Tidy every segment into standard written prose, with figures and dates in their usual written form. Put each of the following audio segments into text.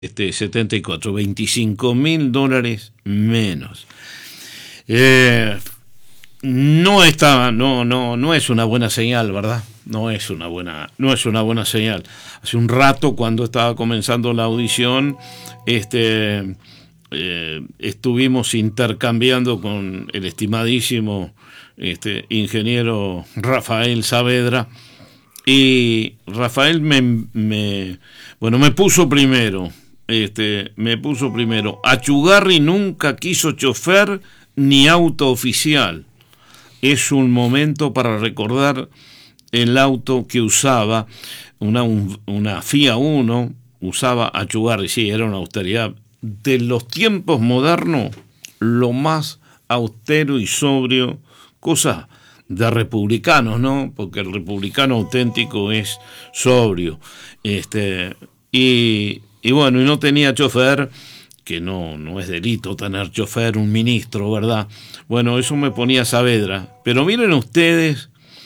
74, $25.000 menos. No es una buena señal, ¿verdad? No es una buena señal. Hace un rato, cuando estaba comenzando la audición, estuvimos intercambiando con el estimadísimo ingeniero Rafael Saavedra, y Rafael me puso primero. Achugarri nunca quiso chofer ni auto oficial. Es un momento para recordar el auto que usaba, una Fiat Uno, usaba Achugarri. Sí, era una austeridad. De los tiempos modernos, lo más austero y sobrio, cosa de republicanos, ¿no? Porque el republicano auténtico es sobrio. Y no tenía chofer, que no es delito tener chofer, un ministro, ¿verdad? Bueno, eso me ponía Saavedra. Pero miren ustedes,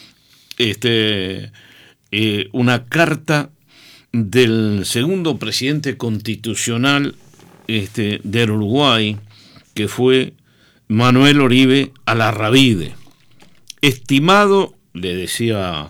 una carta del segundo presidente constitucional del Uruguay, que fue Manuel Oribe Alarrabide. Estimado, le decía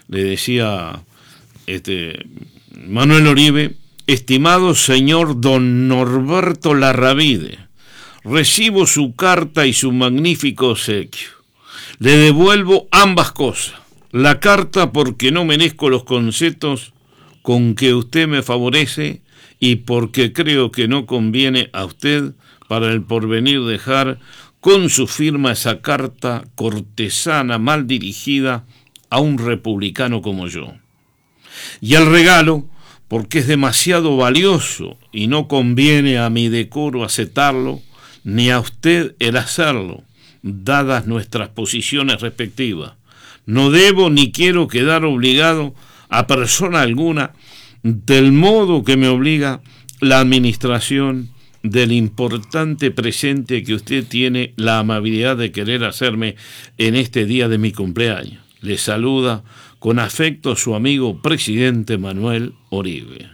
Manuel Oribe: estimado señor don Norberto Larrabide, recibo su carta y su magnífico obsequio. Le devuelvo ambas cosas. La carta porque no merezco los conceptos con que usted me favorece, y porque creo que no conviene a usted para el porvenir dejar con su firma esa carta cortesana mal dirigida a un republicano como yo. Y el regalo porque es demasiado valioso y no conviene a mi decoro aceptarlo, ni a usted el hacerlo, dadas nuestras posiciones respectivas. No debo ni quiero quedar obligado a persona alguna, del modo que me obliga la administración del importante presente que usted tiene la amabilidad de querer hacerme en este día de mi cumpleaños. Le saluda con afecto su amigo presidente Manuel Oribe.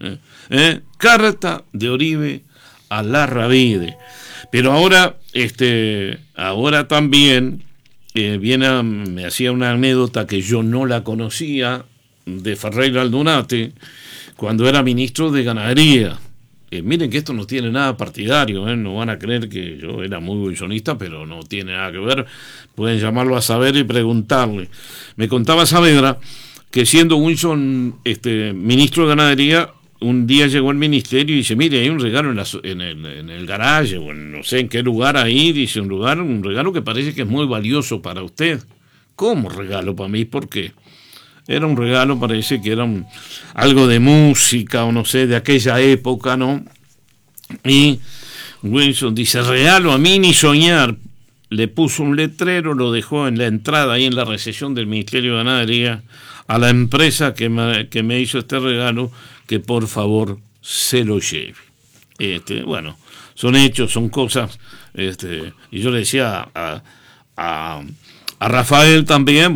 Carta de Oribe a Larrabide. Pero ahora también me hacía una anécdota que yo no la conocía, de Ferreira Aldunate, cuando era ministro de Ganadería. Miren que esto no tiene nada partidario, no van a creer que yo era muy wilsonista, pero no tiene nada que ver. Pueden llamarlo a Saavedra y preguntarle. Me contaba Saavedra que, siendo Wilson ministro de Ganadería, un día llegó al ministerio y dice: mire, hay un regalo en el garaje, o no sé en qué lugar ahí, dice, un regalo que parece que es muy valioso para usted. ¿Cómo regalo para mí? ¿Por qué? Era un regalo, parece que era algo de música, o no sé, de aquella época, ¿no? Y Wilson dice: regalo a mí ni soñar. Le puso un letrero, lo dejó en la entrada, ahí en la recepción del Ministerio de Ganadería, a la empresa que me hizo este regalo, que por favor se lo lleve. Son hechos, son cosas. Y yo le decía a Rafael también,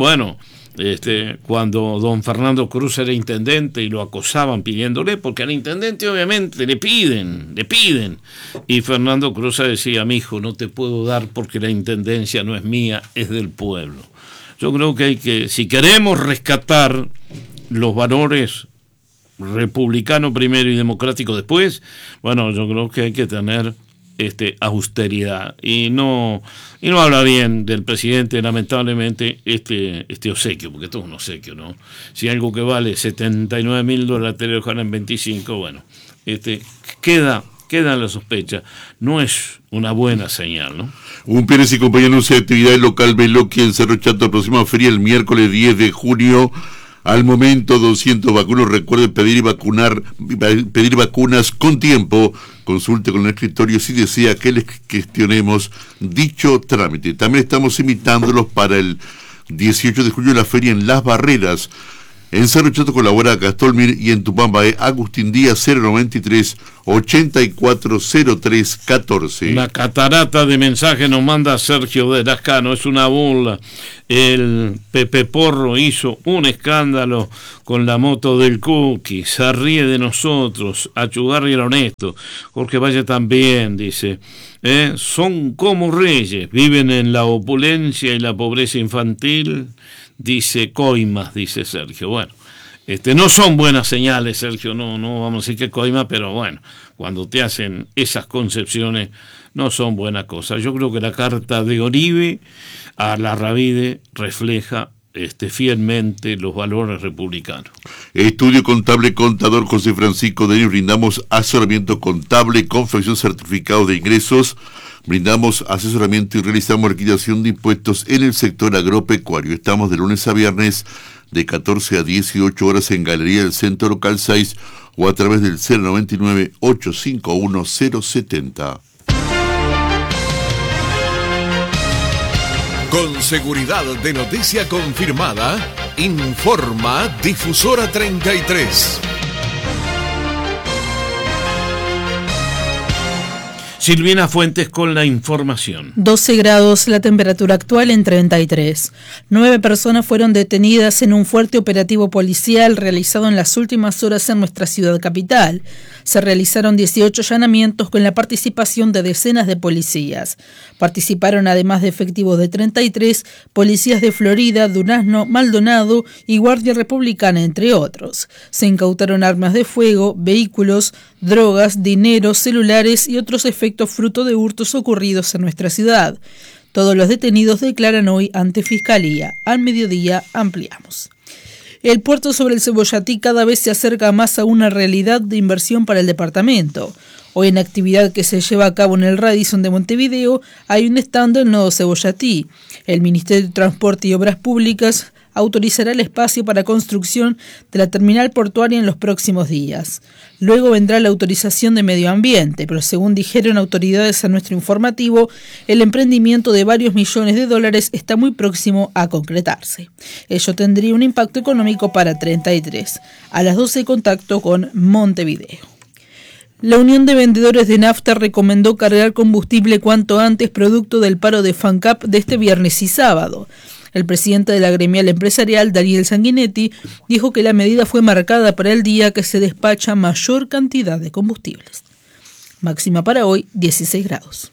cuando don Fernando Cruz era intendente y lo acosaban pidiéndole, porque al intendente obviamente le piden, y Fernando Cruz decía: mi hijo, no te puedo dar porque la intendencia no es mía, es del pueblo. Yo creo que si queremos rescatar los valores republicano primero y democrático después, yo creo que hay que tener austeridad, y no habla bien del presidente, lamentablemente, este obsequio, porque esto es un obsequio, ¿no? Si algo que vale $79.000 te lo dejan en 25, queda en la sospecha. No es una buena señal, ¿no? Un Pérez y compañía anuncia actividad local Veloquia en Cerro Chato, próxima feria el miércoles 10 de junio. Al momento, 200 vacunos. Recuerde pedir vacunas con tiempo. Consulte con el escritorio si desea que les gestionemos dicho trámite. También estamos invitándolos para el 18 de julio la feria en Las Barreras, En Cerro Chato colabora Gastolmir y en Tupambaé Agustín Díaz 093 8403 14. La catarata de mensajes nos manda Sergio de Lascano, es una burla. El Pepe Porro hizo un escándalo con la moto del Cookie, se ríe de nosotros, Achugarri era honesto, Jorge Valle también, dice, son como reyes, viven en la opulencia y la pobreza infantil, dice Coimas, dice Sergio. Bueno, no son buenas señales, Sergio, no vamos a decir que Coimas, pero bueno, cuando te hacen esas concepciones no son buena cosa. Yo creo que la carta de Oribe a Larravide refleja fielmente los valores republicanos. Estudio Contable Contador José Francisco Denis, brindamos asesoramiento contable, confección certificado de ingresos, brindamos asesoramiento y realizamos liquidación de impuestos en el sector agropecuario. Estamos de lunes a viernes de 14 a 18 horas en Galería del Centro Local 6 o a través del 099-851-070. Con seguridad de noticia confirmada, informa Difusora 33. Silvina Fuentes con la información. 12 grados la temperatura actual en 33. 9 personas fueron detenidas en un fuerte operativo policial realizado en las últimas horas en nuestra ciudad capital. Se realizaron 18 allanamientos con la participación de decenas de policías. Participaron, además de efectivos de 33, policías de Florida, Durazno, Maldonado y Guardia Republicana, entre otros. Se incautaron armas de fuego, vehículos, drogas, dinero, celulares y otros efectos fruto de hurtos ocurridos en nuestra ciudad. Todos los detenidos declaran hoy ante Fiscalía. Al mediodía ampliamos. El puerto sobre el Cebollatí cada vez se acerca más a una realidad de inversión para el departamento. Hoy, en actividad que se lleva a cabo en el Radisson de Montevideo, hay un stand del Nodo Cebollatí. El Ministerio de Transporte y Obras Públicas autorizará el espacio para construcción de la terminal portuaria en los próximos días. Luego vendrá la autorización de medio ambiente, pero según dijeron autoridades a nuestro informativo, el emprendimiento de varios millones de dólares está muy próximo a concretarse. Ello tendría un impacto económico para 33. A las 12 contacto con Montevideo. La Unión de Vendedores de Nafta recomendó cargar combustible cuanto antes producto del paro de FANCAP de este viernes y sábado. El presidente de la gremial empresarial, Daniel Sanguinetti, dijo que la medida fue marcada para el día que se despacha mayor cantidad de combustibles. Máxima para hoy, 16 grados.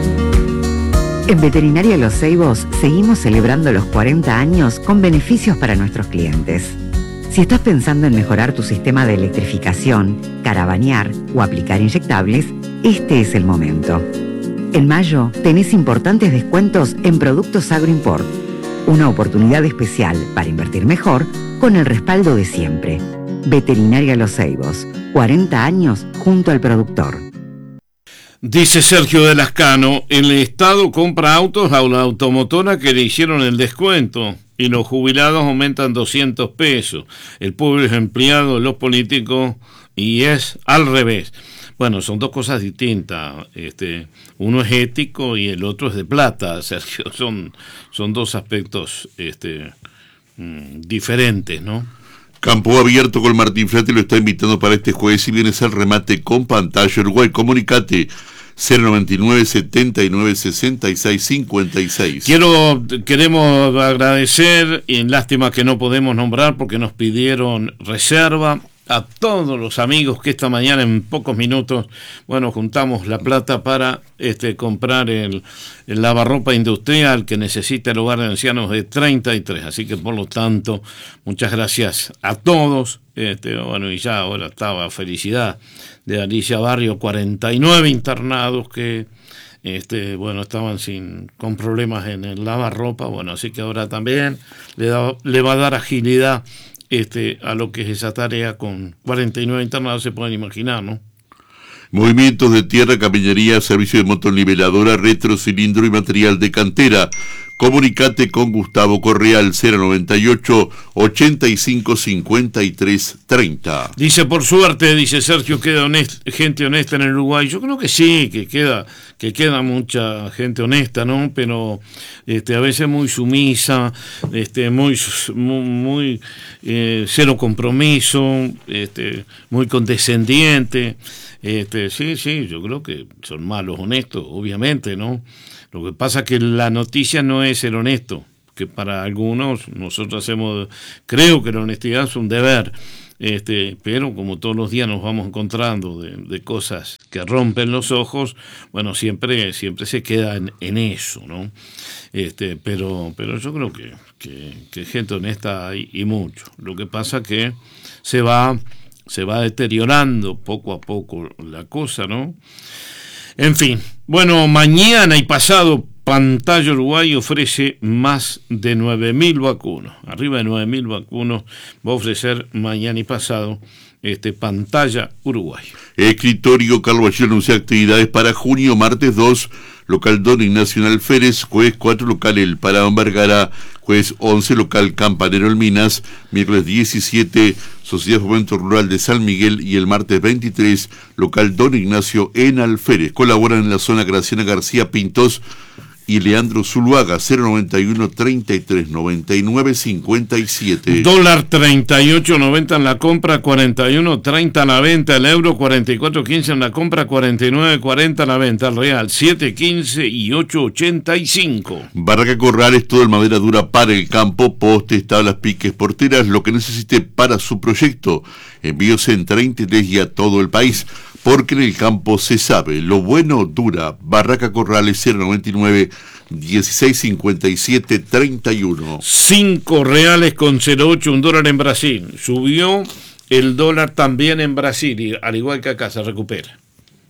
En Veterinaria Los Ceibos seguimos celebrando los 40 años con beneficios para nuestros clientes. Si estás pensando en mejorar tu sistema de electrificación, caravanear o aplicar inyectables, este es el momento. En mayo tenés importantes descuentos en productos Agroimport. Una oportunidad especial para invertir mejor con el respaldo de siempre. Veterinaria Los Ceibos, 40 años junto al productor. Dice Sergio de Lascano, el Estado compra autos a la automotora que le hicieron el descuento y los jubilados aumentan 200 pesos. El pueblo es empleado, los políticos, y es al revés. Bueno, son dos cosas distintas. Uno es ético y el otro es de plata, Sergio. Son dos aspectos diferentes, ¿no? Campo Abierto con Martín Frati lo está invitando para este jueves y vienes al remate con pantalla Uruguay. Comunicate 099 79 66 56. Queremos agradecer, y lástima que no podemos nombrar porque nos pidieron reserva, a todos los amigos que esta mañana en pocos minutos, juntamos la plata para comprar el lavarropa industrial que necesita el hogar de ancianos de 33. Así que por lo tanto, muchas gracias a todos. Y ya ahora estaba felicidad de Alicia Barrio, 49 internados que estaban con problemas en el lavarropa. Así que ahora también le va a dar agilidad a lo que es esa tarea. Con 49 internados se pueden imaginar, ¿no? Movimientos de tierra, capiñería, servicio de motoniveladora, retrocilindro y material de cantera. Comunicate con Gustavo Correal, 098 85 53 30. Dice, por suerte, dice Sergio, queda gente honesta en el Uruguay. Yo creo que sí, que queda mucha gente honesta, ¿no? Pero a veces muy sumisa, muy cero compromiso, muy condescendiente. Sí, yo creo que son malos honestos, obviamente, ¿no? Lo que pasa es que la noticia no es ser honesto, que para algunos nosotros creo que la honestidad es un deber, pero como todos los días nos vamos encontrando de cosas que rompen los ojos, bueno, siempre se queda en eso, ¿no? Pero yo creo que gente honesta hay y mucho. Lo que pasa que se va deteriorando poco a poco la cosa, ¿no? En fin, bueno, mañana y pasado Pantalla Uruguay ofrece más de 9.000 vacunos. Arriba de 9.000 vacunos va a ofrecer mañana y pasado Pantalla Uruguay. Escritorio Carlos anuncia actividades para junio, martes 2, local Don Ignacio en Alférez, jueves 4, local El Parado en Vergara, jueves 11, local Campanero en Minas, miércoles 17, Sociedad de Fomento Rural de San Miguel y el martes 23, local Don Ignacio en Alférez. Colaboran en la zona Graciana García Pintos y Leandro Zuluaga, 091 33 99 57. Dólar 38.90 en la compra, 41.30 en la venta, el euro 44.15 en la compra, 49.40 en la venta, el real 7.15 y 8.85. Barraca Corrales, todo en madera dura para el campo, postes, tablas, piques, porteras, lo que necesite para su proyecto. Envíos en 33 y a todo el país, porque en el campo se sabe, lo bueno dura. Barraca Corrales, 099 1657 31. 5 reales con 08, un dólar en Brasil. Subió el dólar también en Brasil, y al igual que acá se recupera.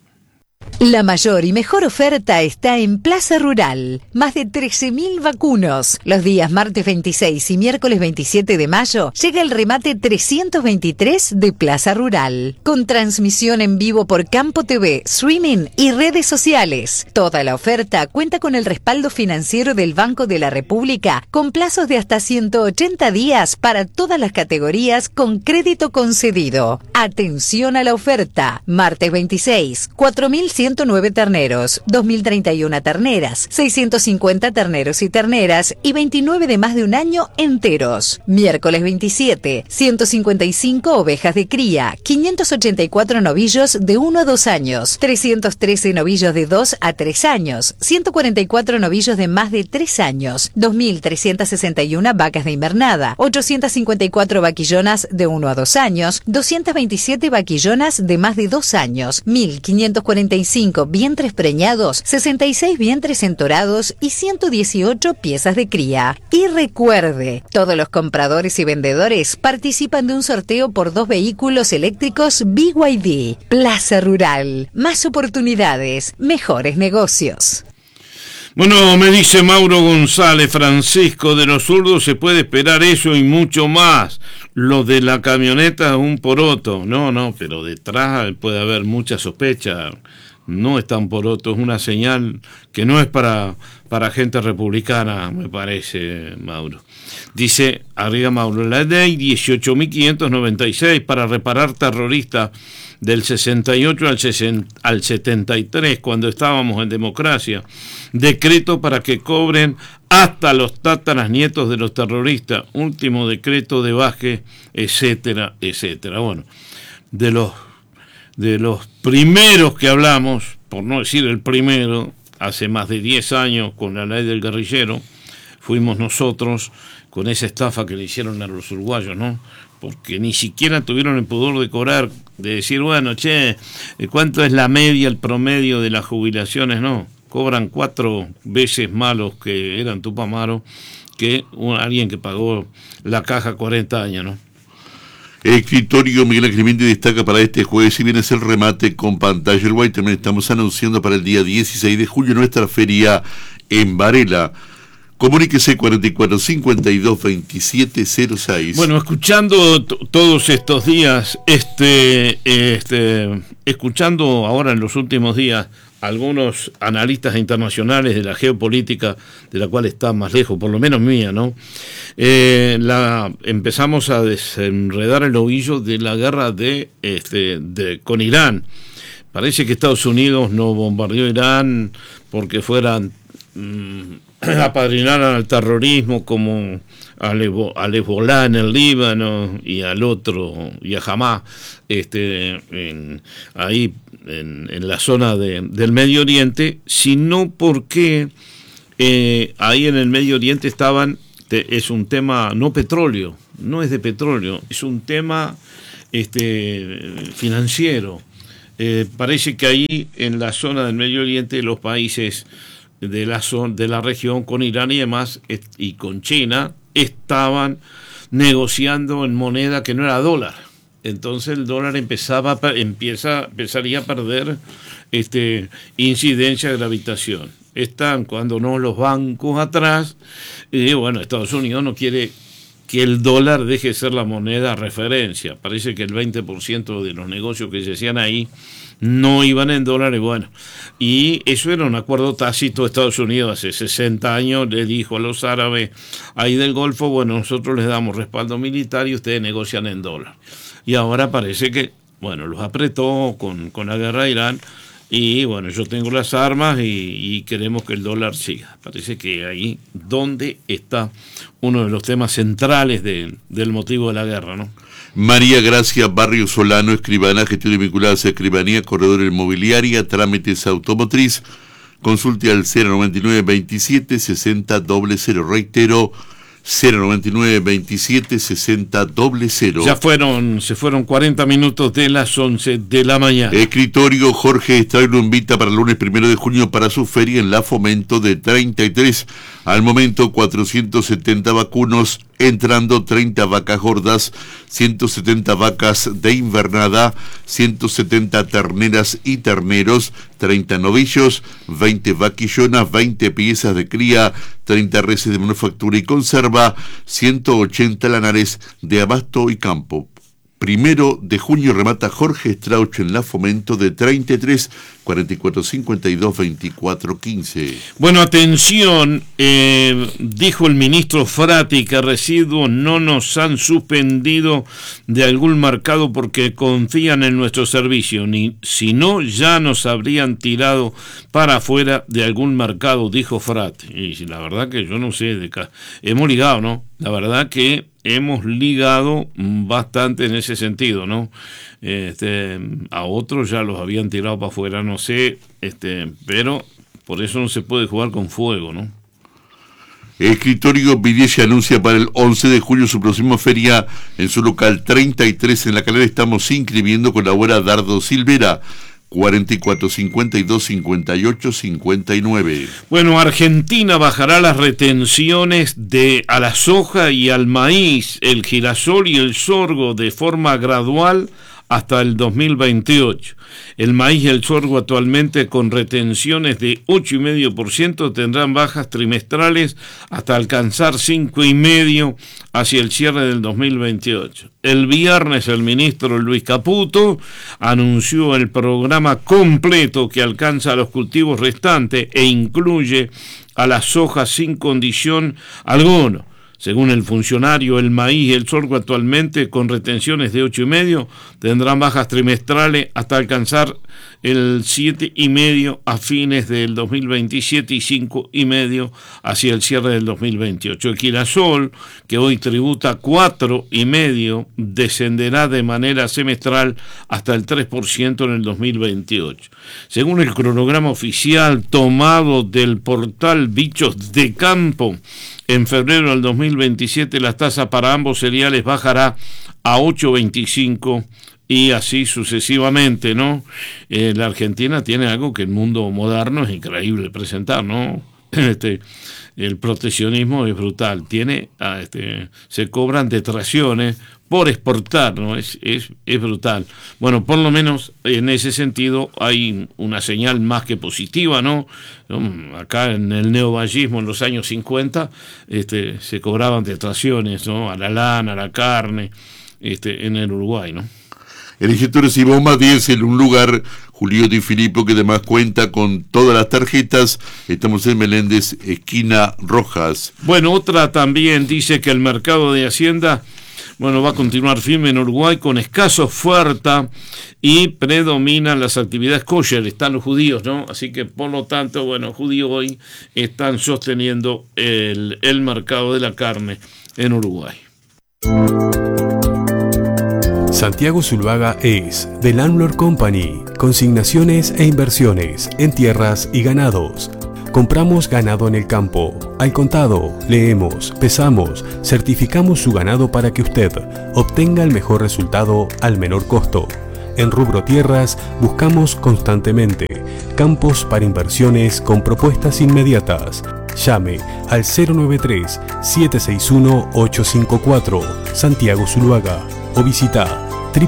La mayor y mejor oferta está en Plaza Rural. Más de 13.000 vacunos. Los días martes 26 y miércoles 27 de mayo llega el remate 323 de Plaza Rural. Con transmisión en vivo por Campo TV, streaming y redes sociales. Toda la oferta cuenta con el respaldo financiero del Banco de la República, con plazos de hasta 180 días para todas las categorías con crédito concedido. Atención a la oferta. Martes 26, 4.109 terneros, 2.031 terneras, 650 terneros y terneras y 29 de más de un año enteros. Miércoles 27, 155 ovejas de cría, 584 novillos de 1 a 2 años, 313 novillos de 2 a 3 años, 144 novillos de más de 3 años, 2.361 vacas de invernada, 854 vaquillonas de 1 a 2 años, 227 vaquillonas de más de 2 años, 1.545 vientres preñados, 66 vientres entorados y 118 piezas de cría. Y recuerde, todos los compradores y vendedores participan de un sorteo por 2 vehículos eléctricos BYD. Plaza Rural, más oportunidades, mejores negocios. Bueno, me dice Mauro González, Francisco, de los zurdos se puede esperar eso y mucho más. Lo de la camioneta es un poroto. No, pero detrás puede haber mucha sospecha. No es tan poroto, es una señal que no es para gente republicana, me parece, Mauro. Dice, arriba Mauro, la ley 18.596 para reparar terroristas del 68 al 73, cuando estábamos en democracia. Decreto para que cobren hasta los tataranietos de los terroristas. Último decreto de Vázquez, etcétera, etcétera. Bueno, de los primeros que hablamos, por no decir el primero, hace más de 10 años con la ley del guerrillero, fuimos nosotros con esa estafa que le hicieron a los uruguayos, ¿no? Porque ni siquiera tuvieron el pudor de cobrar, de decir, bueno, ¿cuánto es la media, el promedio de las jubilaciones? No, cobran 4 veces más los que eran Tupamaro que alguien que pagó la caja 40 años, ¿no? Escritorio Miguel Ángel Méndez destaca para este jueves, si bien es el remate con Pantalla Uruguay, también estamos anunciando para el día 16 de julio nuestra feria en Varela. Comuníquese 4452-2706. Bueno, escuchando todos estos días, escuchando ahora en los últimos días algunos analistas internacionales de la geopolítica, de la cual está más lejos, por lo menos mía, ¿no? Empezamos a desenredar el ovillo de la guerra con Irán. Parece que Estados Unidos no bombardeó Irán porque fueran apadrinaran al terrorismo como al Hezbollah en el Líbano y al otro y a Hamás ahí en la zona del Medio Oriente, sino porque ahí en el Medio Oriente es un tema no petróleo, no es de petróleo, es un tema financiero. Parece que ahí en la zona del Medio Oriente los países de la región con Irán y demás y con China estaban negociando en moneda que no era dólar. Entonces el dólar empezaría a perder incidencia de gravitación. Están cuando no los bancos atrás, bueno, Estados Unidos no quiere que el dólar deje de ser la moneda referencia. Parece que el 20% de los negocios que se hacían ahí no iban en dólares, bueno, y eso era un acuerdo tácito de Estados Unidos hace 60 años, le dijo a los árabes ahí del Golfo, bueno, nosotros les damos respaldo militar y ustedes negocian en dólar. Y ahora parece que, bueno, los apretó con la guerra de Irán y, bueno, yo tengo las armas y queremos que el dólar siga. Parece que ahí donde está uno de los temas centrales del motivo de la guerra, ¿no? María Gracia Barrio Solano, escribana, gestiones vinculadas a escribanía, corredor inmobiliaria, trámites automotriz. Consulte al 099-27-60-00. Reitero, 099-27-60-00. Se fueron 40 minutos de las 11 de la mañana. Escritorio Jorge Estrada lo invita para el lunes 1 de junio para su feria en la Fomento de 33. Al momento 470 vacunos, entrando 30 vacas gordas, 170 vacas de invernada, 170 terneras y terneros, 30 novillos, 20 vaquillonas, 20 piezas de cría, 30 reses de manufactura y conserva, 180 lanares de abasto y campo. 1 de junio remata Jorge Strauch en la Fomento de 33 44 52 24 15. Bueno, atención, dijo el ministro Frati que residuos no nos han suspendido de algún mercado porque confían en nuestro servicio, si no ya nos habrían tirado para afuera de algún mercado, dijo Frati. Y la verdad que yo no sé, hemos ligado, ¿no? La verdad que hemos ligado bastante en ese sentido, ¿no? A otros ya los habían tirado para afuera, no sé, pero por eso no se puede jugar con fuego, ¿no? Escritorio Vidella anuncia para el 11 de julio su próxima feria en su local 33 en La Calera. Estamos inscribiendo con la abuela Dardo Silvera. 44 52 58 59. Bueno, Argentina bajará las retenciones a la soja y al maíz, el girasol y el sorgo de forma gradual hasta el 2028. El maíz y el sorgo actualmente con retenciones de 8,5% tendrán bajas trimestrales hasta alcanzar 5,5% hacia el cierre del 2028. El viernes el ministro Luis Caputo anunció el programa completo que alcanza a los cultivos restantes e incluye a la soja sin condición alguna. Según el funcionario, el maíz y el sorgo actualmente con retenciones de 8,5% tendrán bajas trimestrales hasta alcanzar el 7,5% a fines del 2027 y 5,5% hacia el cierre del 2028. El girasol, que hoy tributa 4,5%, descenderá de manera semestral hasta el 3% en el 2028. Según el cronograma oficial tomado del portal Bichos de Campo, en febrero del 2027 la tasa para ambos cereales bajará a 8,25% y así sucesivamente, ¿no? La Argentina tiene algo que el mundo moderno es increíble presentar, ¿no? el proteccionismo es brutal. Se cobran detracciones por exportar, ¿no? Es brutal. Bueno, por lo menos en ese sentido hay una señal más que positiva, ¿no? Acá en el neovallismo en los años 50 se cobraban detracciones, ¿no? A la lana, a la carne, en el Uruguay, ¿no? El inspector Simón Matías en un lugar, Julio Di Filippo, que además cuenta con todas las tarjetas. Estamos en Meléndez, esquina Rojas. Bueno, otra también dice que el mercado de Hacienda, va a continuar firme en Uruguay con escasa oferta y predominan las actividades kosher, están los judíos, ¿no? Así que, por lo tanto, judíos hoy están sosteniendo el mercado de la carne en Uruguay. Santiago Zuluaga es The Landlord Company, consignaciones e inversiones en tierras y ganados. Compramos ganado en el campo, al contado, leemos, pesamos, certificamos su ganado para que usted obtenga el mejor resultado al menor costo. En rubro tierras buscamos constantemente campos para inversiones con propuestas inmediatas. Llame al 093-761-854 Santiago Zuluaga o visita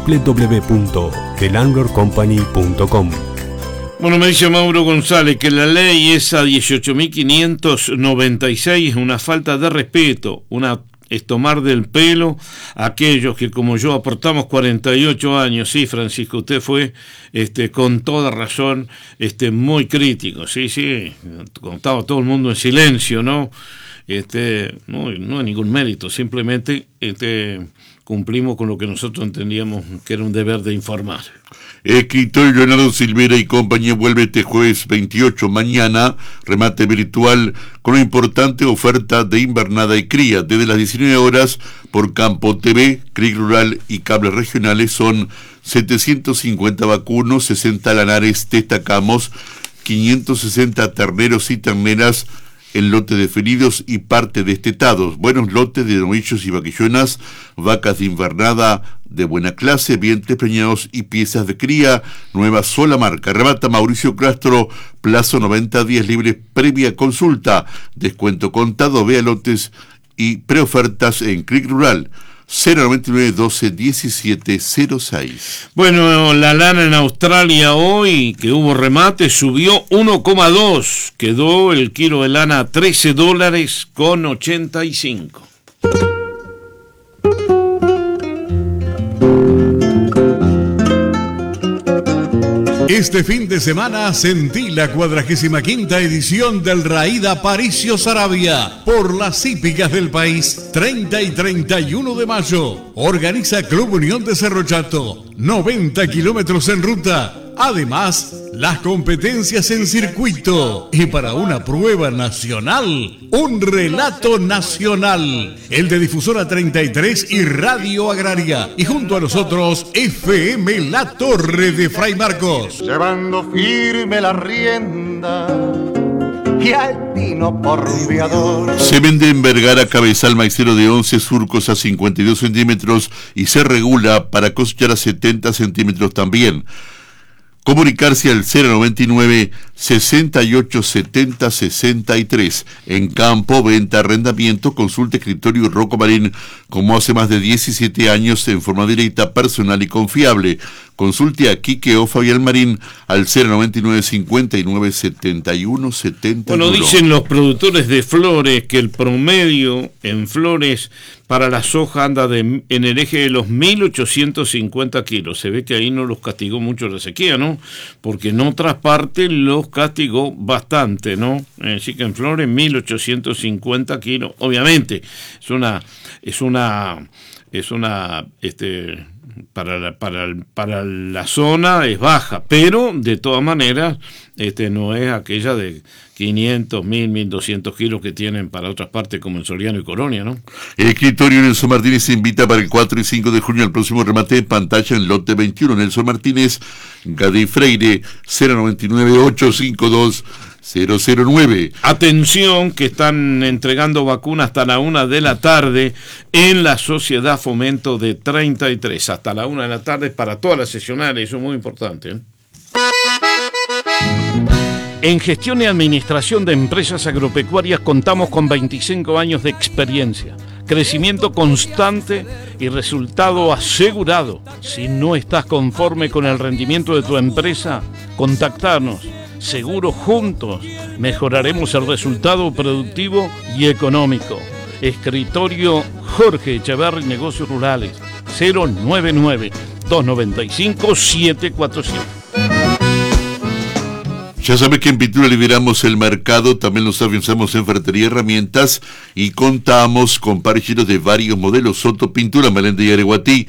www.thelandlordcompany.com. Me dice Mauro González que la ley esa 18.596 es una falta de respeto, es tomar del pelo a aquellos que como yo aportamos 48 años. Sí, Francisco, usted fue con toda razón muy crítico, sí, estaba todo el mundo en silencio, ¿no? No hay ningún mérito, simplemente cumplimos con lo que nosotros entendíamos que era un deber de informar. Escritor Leonardo Silvera y compañía vuelve este jueves 28, mañana, remate virtual con una importante oferta de invernada y cría. Desde las 19 horas por Campo TV, CRIC Rural y cables regionales son 750 vacunos, 60 lanares destacamos, 560 terneros y terneras en lotes definidos y parte destetados, buenos lotes de novillos y vaquillonas, vacas de invernada de buena clase, vientres preñados y piezas de cría, nueva sola marca. Remata Mauricio Castro, plazo 90 días libres previa consulta, descuento contado, vea lotes y preofertas en CRIC Rural. 099-12-1706. La lana en Australia hoy, que hubo remate, subió 1,2. Quedó el kilo de lana a $13.85. Este fin de semana sentí la 45ª edición del Raída Paricio Saravia por las hípicas del país, 30 y 31 de mayo. Organiza Club Unión de Cerro Chato, 90 kilómetros en ruta. Además, las competencias en circuito y para una prueba nacional, un relato nacional, el de Difusora 33 y Radio Agraria, y junto a nosotros FM La Torre de Fray Marcos. Llevando firme la rienda y al tino porfiador. Se vende en Vergara cabezal maicero de 11 surcos a 52 centímetros y se regula para cosechar a 70 centímetros también. Comunicarse al 099-6870-63. En campo, venta, arrendamiento, consulta escritorio Rocco Marín, como hace más de 17 años, en forma directa, personal y confiable. Consulte a Quique o Fabián Marín al 099-59-71-71. Dicen los productores de flores que el promedio en flores para la soja anda en el eje de los 1.850 kilos. Se ve que ahí no los castigó mucho la sequía, ¿no? Porque en otras partes los castigó bastante, ¿no? Así que en flores 1.850 kilos. Obviamente, para la zona es baja, pero de todas maneras no es aquella de 500, 1.000, 1.200 kilos que tienen para otras partes como en Soriano y Colonia, ¿no? El escritorio Nelson Martínez se invita para el 4 y 5 de junio al próximo remate de pantalla en lote 21. Nelson Martínez, Gadi Freire, 099-852-009. Atención, que están entregando vacunas hasta la 1 de la tarde en la Sociedad Fomento de 33, hasta la 1 de la tarde para todas las sesionales, eso es muy importante, ¿eh? En gestión y administración de empresas agropecuarias contamos con 25 años de experiencia, crecimiento constante y resultado asegurado. Si no estás conforme con el rendimiento de tu empresa, contactarnos. Seguro juntos mejoraremos el resultado productivo y económico. Escritorio Jorge Echeverri, Negocios Rurales, 099-295-747. Ya sabes que en Pintura liberamos el mercado, también nos afianzamos en ferretería y herramientas y contamos con parrilleros de varios modelos. Soto Pintura, Melende y Areguatí,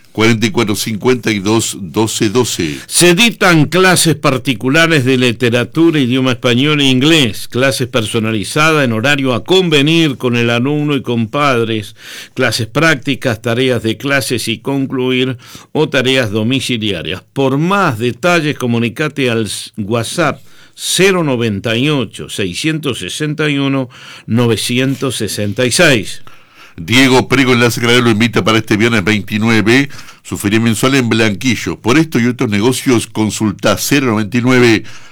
4452-1212. Se dictan clases particulares de literatura, idioma español e inglés, clases personalizadas en horario a convenir con el alumno y con padres, clases prácticas, tareas de clases y concluir o tareas domiciliarias. Por más detalles, comunicate al WhatsApp 098-661-966. Diego Prego en la Sagrada lo invita para este viernes 29, su feria mensual en Blanquillo. Por esto y otros negocios, consulta